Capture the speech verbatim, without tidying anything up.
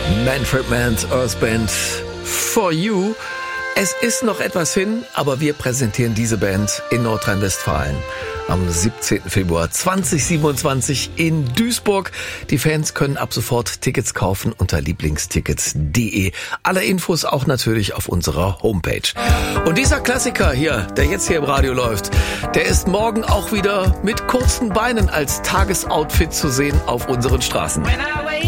Manfred Mann's Earth Band For You. Es ist noch etwas hin, aber wir präsentieren diese Band in Nordrhein-Westfalen am siebzehnten Februar zweitausendsiebenundzwanzig in Duisburg. Die Fans können ab sofort Tickets kaufen unter lieblingstickets punkt de. Alle Infos auch natürlich auf unserer Homepage. Und dieser Klassiker hier, der jetzt hier im Radio läuft, der ist morgen auch wieder mit kurzen Beinen als Tagesoutfit zu sehen auf unseren Straßen.